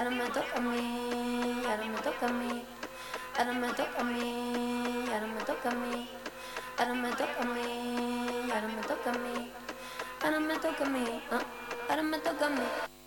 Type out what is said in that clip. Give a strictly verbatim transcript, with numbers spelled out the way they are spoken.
ahora me toca a mí, ahora me toca a mí, ahora me toca a mí, ahora me toca a mí, ahora me toca a mí, ahora me toca a mí, ahora me toca a mí, ah, ahora me toca a mí.